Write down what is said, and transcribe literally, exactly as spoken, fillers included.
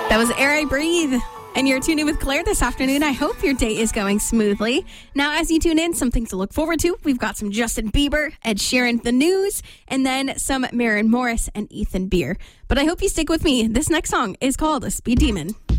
That was Air I Breathe. And you're tuned in with Claire this afternoon. I hope your day is going smoothly. Now, as you tune in, some things to look forward to. We've got some Justin Bieber, Ed Sheeran, the news, and then some Maren Morris and Ethan Beer. But I hope you stick with me. This next song is called A Speed Demon.